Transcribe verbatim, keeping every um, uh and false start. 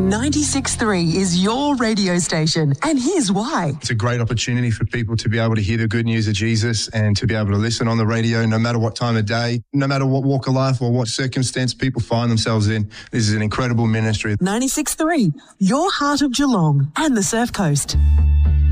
ninety-six point three is your radio station, and here's why. It's a great opportunity for people to be able to hear the good news of Jesus and to be able to listen on the radio no matter what time of day, no matter what walk of life or what circumstance people find themselves in. This is an incredible ministry. ninety-six point three, your heart of Geelong and the Surf Coast.